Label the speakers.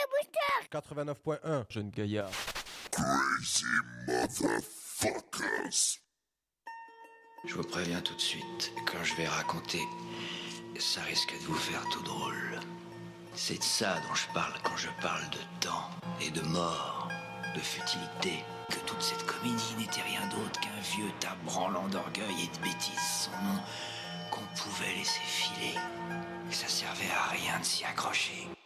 Speaker 1: Booster!
Speaker 2: 89.1, jeune gaillard.
Speaker 3: Crazy motherfuckers.
Speaker 4: Je vous préviens tout de suite, quand je vais raconter, ça risque de vous faire tout drôle. C'est de ça dont je parle quand je parle de temps et de mort, de futilité, que toute cette comédie n'était rien d'autre qu'un vieux tas branlant d'orgueil et de bêtises sans nom qu'on pouvait laisser filer. Et ça servait à rien de s'y accrocher.